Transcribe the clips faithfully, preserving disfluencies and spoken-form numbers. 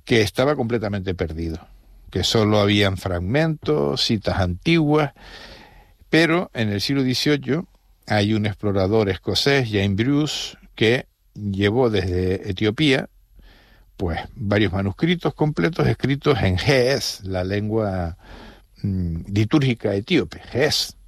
que estaba completamente perdido, que solo habían fragmentos, citas antiguas, pero en el siglo dieciocho hay un explorador escocés, James Bruce, que llevó desde Etiopía pues varios manuscritos completos escritos en ge'ez, la lengua mm, litúrgica etíope, ge'ez.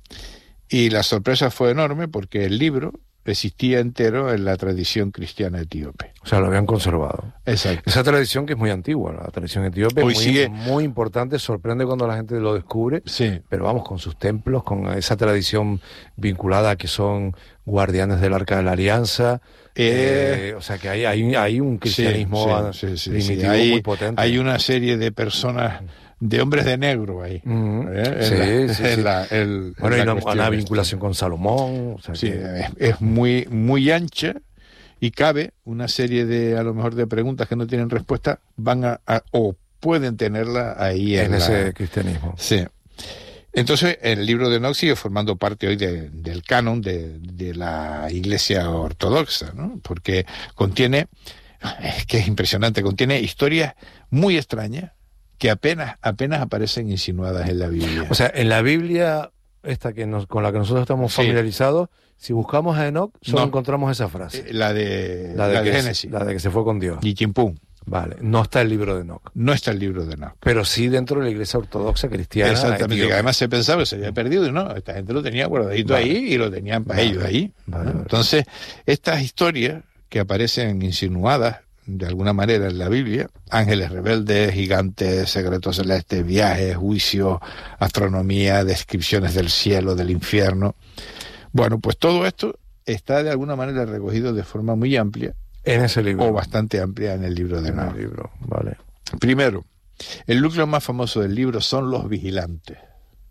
Y la sorpresa fue enorme porque el libro existía entero en la tradición cristiana etíope. O sea, lo habían conservado. Exacto. Esa tradición que es muy antigua, la tradición etíope, Hoy muy, sigue... muy importante, sorprende cuando la gente lo descubre, sí. Pero vamos, con sus templos, con esa tradición vinculada a que son guardianes del Arca de la Alianza, eh, eh, o sea que hay, hay, hay un cristianismo sí, sí, sí, primitivo sí, sí. Hay, muy potente. Hay una serie de personas, de hombres de negro ahí. Mm-hmm. ¿eh? Sí, la, sí, sí. La, el, bueno, hay una, una esta. vinculación con Salomón. O sea sí, que... es, es muy, muy ancha y cabe una serie de, a lo mejor, de preguntas que no tienen respuesta, van a, a o pueden tenerla ahí en, en la, ese cristianismo. Sí. Entonces, el libro de Enoch sigue formando parte hoy de, del canon de, de la Iglesia Ortodoxa, ¿no? Porque contiene, es que es impresionante, contiene historias muy extrañas que apenas, apenas aparecen insinuadas en la Biblia. O sea, en la Biblia, esta que nos, con la que nosotros estamos sí. familiarizados, si buscamos a Enoch, solo no. encontramos esa frase. La de, la de, la de que Génesis. Se, la de que se fue con Dios. Y chimpum. Vale, no está el libro de Enoch. No está el libro de Enoch. Pero sí dentro de la iglesia ortodoxa cristiana. Exactamente, que además se pensaba que se había perdido y no, esta gente lo tenía guardadito vale. ahí y lo tenían para vale. ellos ahí. Vale, ¿no? vale. Entonces, estas historias que aparecen insinuadas de alguna manera en la Biblia, ángeles rebeldes, gigantes, secretos celestes, viajes, juicios, astronomía, descripciones del cielo, del infierno. Bueno, pues todo esto está de alguna manera recogido de forma muy amplia. En ese libro. O bastante amplia en el libro de Enoch. libro, vale. Primero, el núcleo más famoso del libro son los vigilantes.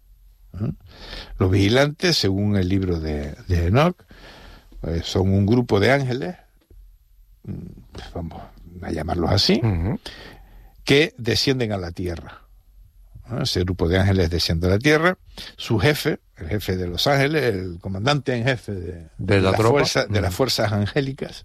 ¿Eh? Los vigilantes, según el libro de, de Enoch, pues son un grupo de ángeles, vamos a llamarlos así, uh-huh. que descienden a la tierra. ¿Eh? Ese grupo de ángeles desciende a la tierra. Su jefe, el jefe de los ángeles, el comandante en jefe de, de, la la tropa? fuerza, de uh-huh. las fuerzas angélicas,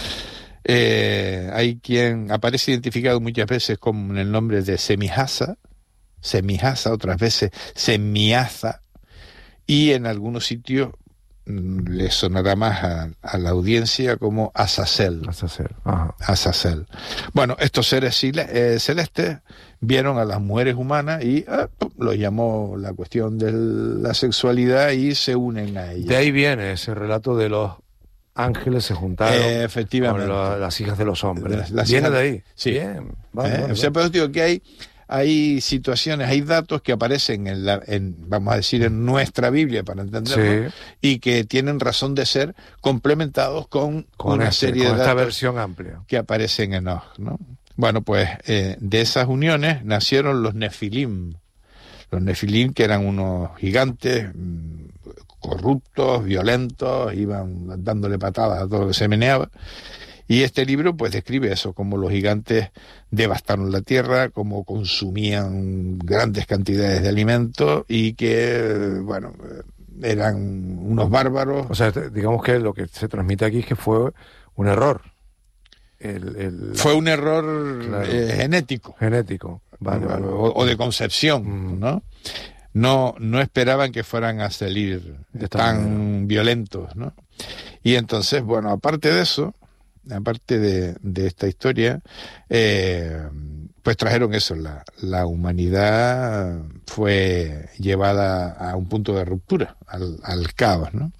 Eh, hay quien aparece identificado muchas veces con el nombre de Semijasa, Semijasa, otras veces Semiaza, y en algunos sitios mmm, le sonará más a, a la audiencia como Azazel. Azazel. Ajá. Azazel. Bueno, estos seres eh, celestes vieron a las mujeres humanas y ah, lo llamó la cuestión de la sexualidad y se unen a ellas. De ahí viene ese relato de los ángeles se juntaron eh, efectivamente. con la, las hijas de los hombres. Las, las Viene hijas, de ahí. Sí. Bien. Vale, eh, vale, o sea, vale. pero digo que hay, hay situaciones, hay datos que aparecen en, la, en, vamos a decir, en nuestra Biblia, para entenderlo, sí. y que tienen razón de ser complementados con, con una este, serie con de esta datos versión amplia que aparecen en Enoch, ¿no? Bueno, pues eh, de esas uniones nacieron los Nefilim. Los Nefilim, que eran unos gigantes corruptos, violentos, iban dándole patadas a todo lo que se meneaba. Y este libro pues describe eso, cómo los gigantes devastaron la tierra, cómo consumían grandes cantidades de alimentos y que, bueno, eran unos bárbaros. O sea, digamos que lo que se transmite aquí es que fue un error. El, el, fue un error claro. eh, genético. Genético, vale, vale. O, o de concepción, mm. ¿no? No, no esperaban que fueran a salir tan manera. violentos, ¿no? Y entonces, bueno, aparte de eso, aparte de, de esta historia, eh, pues trajeron eso, la, la humanidad fue llevada a un punto de ruptura, al, al caos, ¿no?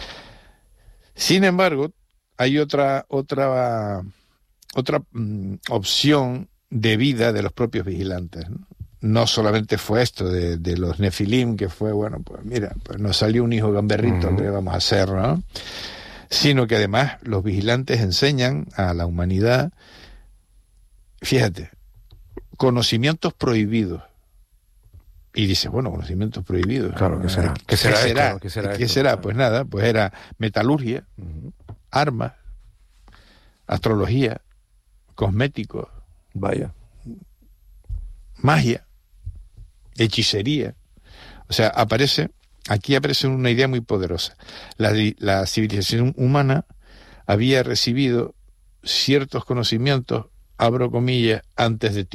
Sin embargo, hay otra, otra, otra mm, opción de vida de los propios vigilantes, ¿no? No solamente fue esto de, de los Nefilim, que fue, bueno, pues mira, pues nos salió un hijo gamberrito, uh-huh. ¿qué vamos a hacer, no? Sino que además los vigilantes enseñan a la humanidad, fíjate, conocimientos prohibidos. Y dices, bueno, conocimientos prohibidos. Claro, ¿qué será? ¿Qué será? ¿Qué será? ¿Qué será? ¿Qué será? Pues nada, pues era metalurgia, uh-huh. armas, astrología, cosméticos. Vaya. Magia, hechicería. O sea, aparece, aquí aparece una idea muy poderosa. La, la civilización humana había recibido ciertos conocimientos, abro comillas, antes de